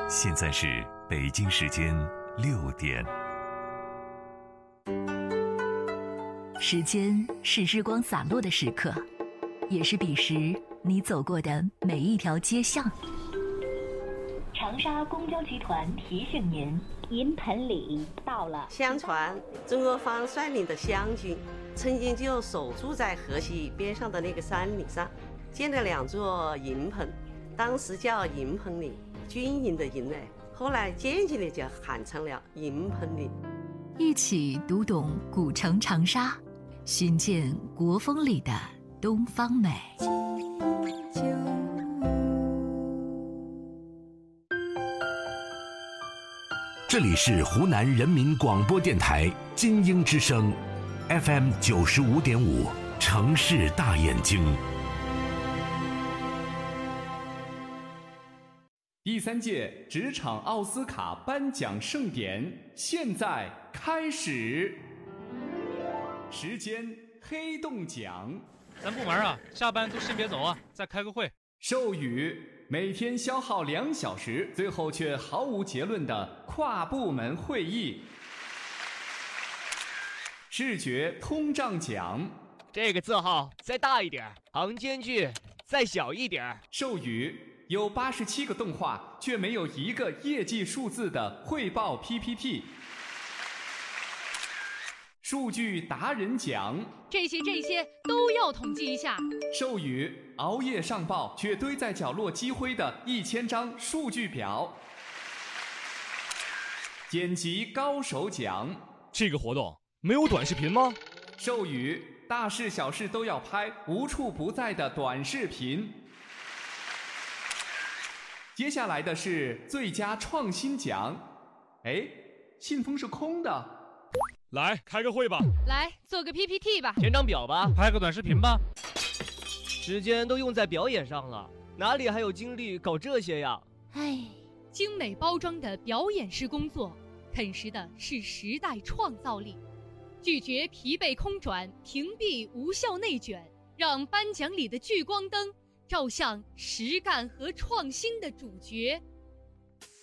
现在是北京时间6点。 时间是日光洒落的时刻，也是彼时你走过的每一条街巷。长沙公交集团提醒您， 银盆里到了。 相传曾国藩率领的湘军曾经就守住在河西边上的那个山岭上，建了2座银盆，当时叫银盆岭，军营的营后来渐渐的就喊成了银盆岭。 一起读懂古城长沙，寻见国风里的东方美。 这里是湖南人民广播电台金鹰之声 FM 95.5城市大眼睛。 第3届职场奥斯卡颁奖盛典现在开始，时间黑洞奖。 咱部门啊，下班都先别走啊，再开个会。 授予每天消耗2小时，最后却毫无结论的跨部门会议。视觉通胀奖， 这个字号再大一点，行间距再小一点。 授予有87个动画却没有1个业绩数字的汇报 PPT。数据达人奖， 这些都要统计一下。 授予熬夜上报却堆在角落积灰的1000张数据表。剪辑高手奖， 这个活动没有短视频吗？ 授予大事小事都要拍，无处不在的短视频。接下来的是最佳创新奖。信封是空的。 来开个会吧， 来做个 PPT 吧， 填张表吧， 拍个短视频吧。 时间都用在表演上了，哪里还有精力搞这些呀？ 精美包装的表演式工作，啃食的是时代创造力。拒绝疲惫空转，屏蔽无效内卷，让颁奖里的聚光灯照向实干和创新的主角。